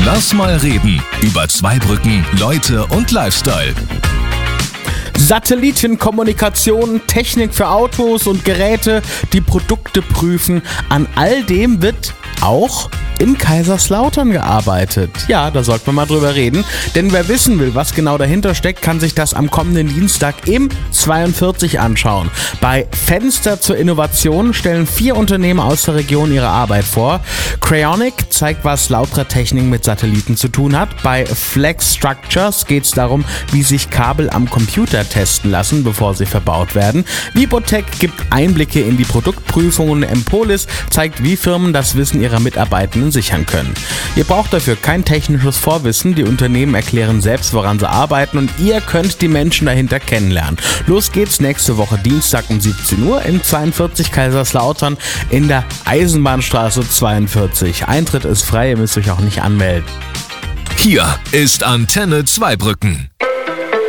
Lass mal reden über Zweibrücken, Leute und Lifestyle. Satellitenkommunikation, Technik für Autos und Geräte, die Produkte prüfen. An all dem wird auch in Kaiserslautern gearbeitet. Ja, da sollte man mal drüber reden, denn wer wissen will, was genau dahinter steckt, kann sich das am kommenden Dienstag im 42 anschauen. Bei Fenster zur Innovation stellen 4 Unternehmen aus der Region ihre Arbeit vor. Cryonic zeigt, was Lautra Technik mit Satelliten zu tun hat. Bei Flex Structures geht es darum, wie sich Kabel am Computer testen lassen, bevor sie verbaut werden. Vibotech gibt Einblicke in die Produktprüfung und Empolis zeigt, wie Firmen das Wissen ihrer Mitarbeitenden sichern können. Ihr braucht dafür kein technisches Vorwissen, die Unternehmen erklären selbst, woran sie arbeiten und ihr könnt die Menschen dahinter kennenlernen. Los geht's nächste Woche Dienstag um 17 Uhr in 42 Kaiserslautern in der Eisenbahnstraße 42. Eintritt ist frei, ihr müsst euch auch nicht anmelden. Hier ist Antenne Zweibrücken.